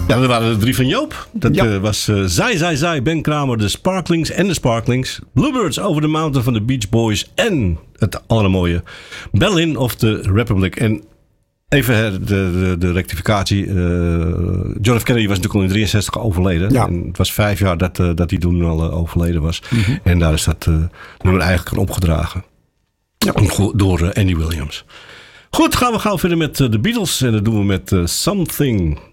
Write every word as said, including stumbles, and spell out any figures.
Ja, dat waren de drie van Joop. Dat ja. uh, was uh, Zai Zai Zai, Ben Kramer, de Sparklings en de Sparklings. Bluebirds Over the Mountain van de Beach Boys. En het allermooie Berlin of the Republic. En even de, de, de rectificatie. Uh, John F. Kennedy was natuurlijk al in drieënzestig overleden. Ja. En het was vijf jaar dat, uh, dat hij toen al uh, overleden was. Mm-hmm. En daar is dat uh, nummer eigenlijk aan opgedragen. Ja. Door uh, Andy Williams. Goed, gaan we gauw verder met uh, de Beatles. En dat doen we met uh, Something...